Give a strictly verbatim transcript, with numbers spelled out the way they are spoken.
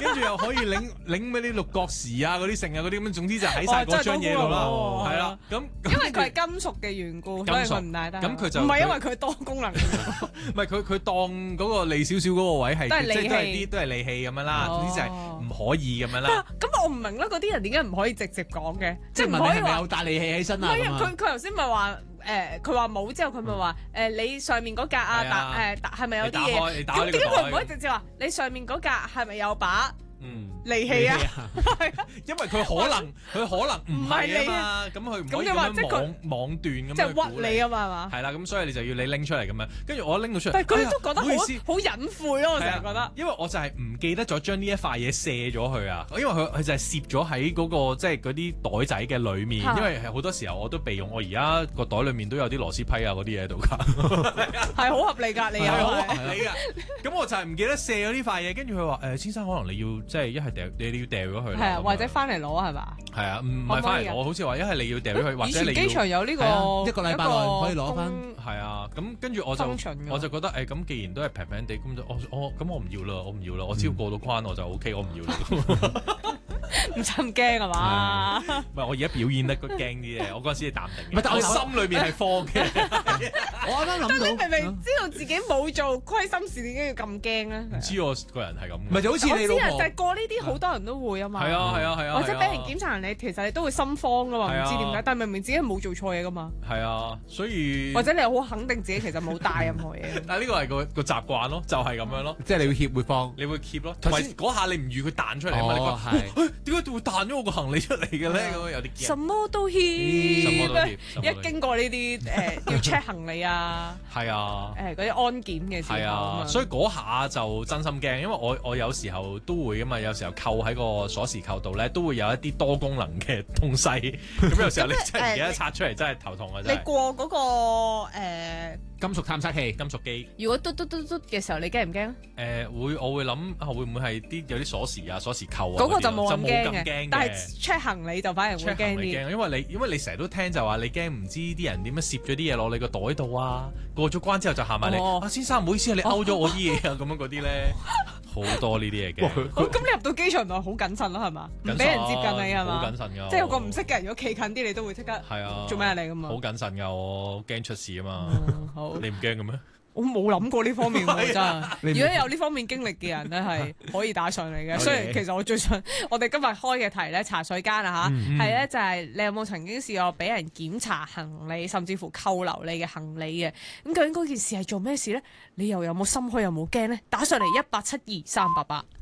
跟住又可以領領嗰啲六角匙啊、嗰啲剩啊、嗰啲咁，總之就喺晒嗰張嘢度啦。係啦，咁因為佢係金屬嘅緣故，所以佢唔帶得。 咁佢就唔係因為佢多功能。 唔係佢佢當嗰個利少少嗰個位係都係利器， 即係都係啲都係利器咁樣啦。總之就係唔可以咁樣啦。 咁我唔明啦，嗰啲人點解唔可以直接講嘅？ 即係唔可以話有帶利器喺身啊？ 唔係啊，佢佢頭先咪話。誒佢話冇之後，佢咪話誒你上面嗰格啊，打誒係咪有啲嘢？咁點解佢唔可以直接話你上面嗰格係咪有把利器啊？ 因為佢可能佢可能唔係啊嘛，咁佢唔可以咁樣網網斷咁樣即係屈你啊嘛，係嘛？ 係啦，咁所以你就要你拎出嚟咁樣，跟住我拎到出嚟。 但係佢哋都覺得好好隱晦咯，我成日覺得。 因為我就係唔記得咗將呢一塊嘢卸咗佢啊，因為佢佢就係攝咗喺嗰個即係嗰啲袋仔嘅裡面，因為好多時候我都備用，我而家個袋裡面都有啲螺絲批啊嗰啲嘢喺度㗎， 係好合理㗎，你又好合理㗎。咁我就係唔記得卸咗呢塊嘢，跟住佢話誒先生可能你要即係一係掉你你要掉咗佢， 係啊，或者翻嚟攞係嘛？ 係啊，唔係翻嚟攞，好似話一係你要掉咗佢，或者你要。 以前機場有呢個一個禮拜內可以攞翻。 係啊，咁跟住我就我就覺得誒，咁既然都係平平地，咁就我我咁我唔要啦，我唔要啦，我只要過到關我就 O K，我唔要啦。 唔使咁驚係嘛？ 唔係我而家表演得驚啲嘅，我嗰陣時係淡定嘅，但我心裏面係慌嘅。 我啱啱諗到， 你明明知道自己冇做虧心事，點解要咁驚咧？ 唔知我個人係咁。 唔係就好似你老婆。 我知啊，就係過呢啲好多人都會啊嘛。 係啊係啊係啊。 或者俾人檢查你，其實你都會心慌噶嘛，唔知點解，但係明明自己冇做錯嘢噶嘛。 係啊，所以或者你好肯定自己其實冇帶任何嘢。 但係呢個係個個習慣咯，就係咁樣咯。 即係你會協會放， 你會 keep 咯。同埋嗰下你唔預佢彈出嚟啊嘛，你覺點解會彈咗我個行李出嚟嘅咧？咁有啲驚。 什麼都協，一經過呢啲誒要 check 行李啊， 係啊， 誒嗰啲安檢嘅時候， 係啊，所以嗰下就真心驚，因為我我有時候都會噶嘛，有時候扣喺個鎖匙扣度咧，都會有一啲多功能嘅東西，咁有時候你真係唔記得拆出嚟，真係頭痛啊！真係。 你過嗰個誒金屬探測器、 金屬機， 如果嘟嘟嘟嘟嘅時候，你驚唔驚？ 誒會，我會諗啊，會唔會係啲有啲鎖匙啊、鎖匙扣啊？ 嗰個就冇咁驚嘅， 但係 check 行李就反而會驚啲。 因為你因為你成日都聽就話你驚唔知啲人點樣攝咗啲嘢落你個袋度啊，過咗關之後就行埋嚟啊，先生唔好意思啊，你勾咗我啲嘢啊，咁樣嗰啲咧好多呢啲嘢嘅。 咁你入到機場內好謹慎咯，係嘛？唔俾人接近你係嘛？ 好謹慎㗎。 即係有個唔識嘅人，如果企近啲，你都會即刻係啊， 做咩嚟㗎嘛？ 好謹慎㗎，我驚出事啊嘛。好，你唔驚嘅咩？ 我冇諗過呢方面喎，真係。如果有呢方面經歷嘅人咧，係可以打上嚟嘅。雖然其實我最想，我哋今日開嘅題咧，茶水間啊嚇，係咧就係你有冇曾經試過俾人檢查行李，甚至乎扣留你嘅行李嘅？咁究竟嗰件事係做咩事咧？你又有冇心虛，有冇驚咧？打上嚟一八七二三八八。